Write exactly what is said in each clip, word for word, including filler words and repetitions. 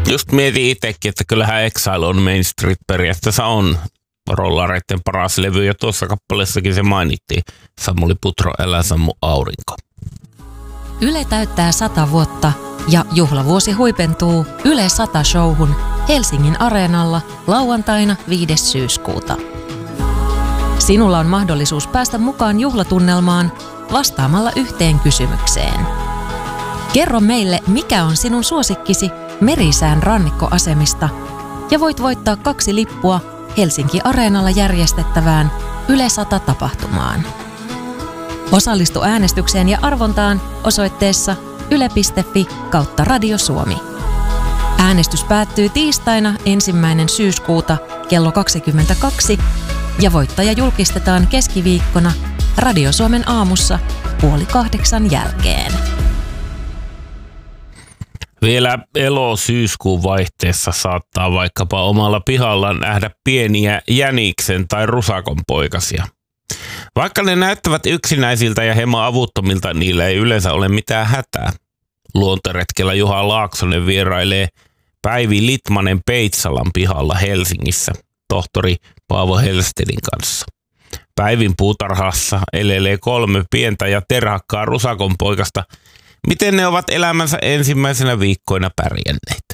Just mietin itsekin, että kyllähän Exile on Main Street periaatteessa on rollareiden paras levy, ja tuossa kappaleessakin se mainittiin. Samuli Putro, Älä sammu aurinko. Yle täyttää sata vuotta ja juhlavuosi huipentuu Yle sata showhun Helsingin Areenalla lauantaina viides syyskuuta. Sinulla on mahdollisuus päästä mukaan juhlatunnelmaan vastaamalla yhteen kysymykseen. Kerro meille, mikä on sinun suosikkisi Merisään rannikkoasemista, ja voit voittaa kaksi lippua Helsinki Areenalla järjestettävään Yle sata tapahtumaan. Osallistu äänestykseen ja arvontaan osoitteessa yle piste fi kautta Radio Suomi. Äänestys päättyy tiistaina ensimmäinen syyskuuta kello kaksikymmentäkaksi ja voittaja julkistetaan keskiviikkona Radio Suomen aamussa puoli kahdeksan jälkeen. Vielä elo-syyskuun vaihteessa saattaa vaikkapa omalla pihalla nähdä pieniä jäniksen tai rusakon poikasia. Vaikka ne näyttävät yksinäisiltä ja hieman avuttomilta, niillä ei yleensä ole mitään hätää. Luontoretkellä Juha Laaksonen vierailee Päivi Litmanen Peitsalan pihalla Helsingissä tohtori Paavo Hellstedin kanssa. Päivin puutarhassa elelee kolme pientä ja terhakkaa rusakon poikasta. Miten ne ovat elämänsä ensimmäisenä viikkoina pärjänneet?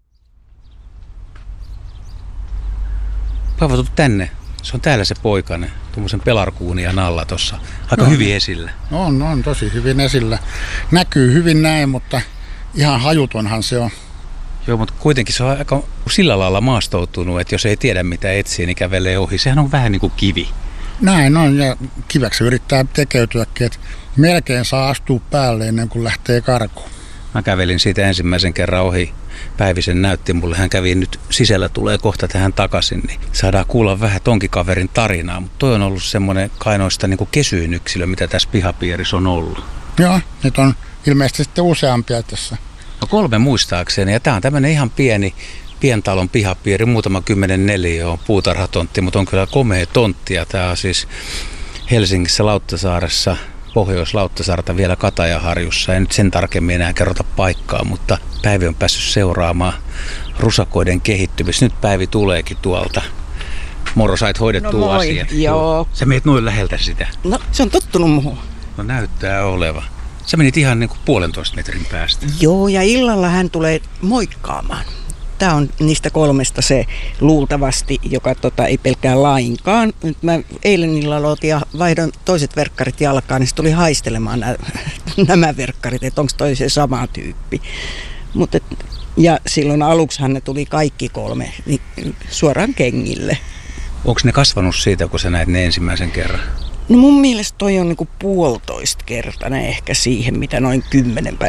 Paavo, tuu tänne. Se on täällä se poikainen, tuommoisen pelarkuunian alla tuossa. Aika no, hyvin esillä. On, on tosi hyvin esillä. Näkyy hyvin näin, mutta ihan hajutonhan se on. Joo, mutta kuitenkin se on aika sillä lailla maastoutunut, että jos ei tiedä mitä etsii, niin kävelee ohi. Sehän on vähän niin kuin kivi. Näin on, ja kiväksi yrittää tekeytyäkin, että melkein saa astua päälle ennen kuin lähtee karkuun. Mä kävelin siitä ensimmäisen kerran ohi. Päivisen näytti mulle, hän kävi nyt sisällä, tulee kohta tähän takaisin, niin saadaan kuulla vähän tonkikaverin tarinaa, mutta toi on ollut semmoinen kainoista niin kuin kesyin yksilö, mitä tässä pihapiirissä on ollut. Joo, nyt on ilmeisesti sitten useampia tässä. No kolme muistaakseni, ja tää on tämmöinen ihan pieni pientalon pihapiiri, muutama kymmenen neliö on puutarhatontti, mutta on kyllä komea tontti, ja tää on siis Helsingissä Lauttasaaressa, Pohjois-Lauttasaarta vielä Katajaharjussa. Ei nyt sen tarkemmin enää kerrota paikkaa, mutta Päivi on päässyt seuraamaan rusakoiden kehittymistä. Nyt Päivi tuleekin tuolta. Moro, sait hoidettua no moi, asian. Joo. Sä meet noin läheltä sitä. No, se on tottunut muuhun. No näyttää oleva. Sä menit ihan niin kuin puolentoista metrin päästä. Joo, ja illalla hän tulee moikkaamaan. Tämä on niistä kolmesta se luultavasti, joka tota, ei pelkää lainkaan. Nyt mä eilen illalla otin ja vaihdon toiset verkkarit jalkaan, niin se tuli haistelemaan nämä, nämä verkkarit, että onko toi se sama tyyppi. Mut et, ja silloin aluksihan ne tuli kaikki kolme niin suoraan kengille. Onko ne kasvanut siitä, kun sä näit ne ensimmäisen kerran? No mun mielestä toi on niinku puolitoista kertainen ehkä siihen, mitä noin kymmenen päivää.